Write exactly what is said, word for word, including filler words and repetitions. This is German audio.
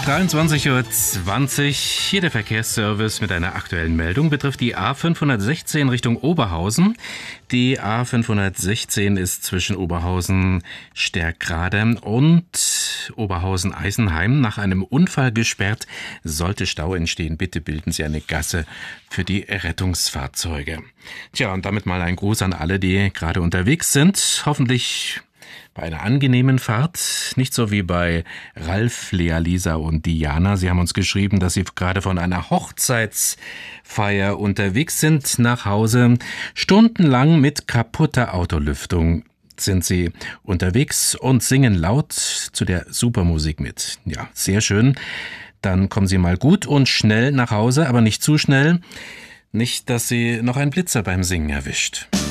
dreiundzwanzig Uhr zwanzig, hier der Verkehrsservice mit einer aktuellen Meldung, betrifft die A fünfhundertsechzehn Richtung Oberhausen. Die A fünfhundertsechzehn ist zwischen Oberhausen-Sterkrade und Oberhausen-Eisenheim nach einem Unfall gesperrt. Sollte Stau entstehen, bitte bilden Sie eine Gasse für die Rettungsfahrzeuge. Tja, und damit mal ein Gruß an alle, die gerade unterwegs sind. Hoffentlich bei einer angenehmen Fahrt, nicht so wie bei Ralf, Lea, Lisa und Diana. Sie haben uns geschrieben, dass sie gerade von einer Hochzeitsfeier unterwegs sind nach Hause. Stundenlang mit kaputter Autolüftung sind sie unterwegs und singen laut zu der Supermusik mit. Ja, sehr schön. Dann kommen Sie mal gut und schnell nach Hause, aber nicht zu schnell. Nicht, dass Sie noch einen Blitzer beim Singen erwischt.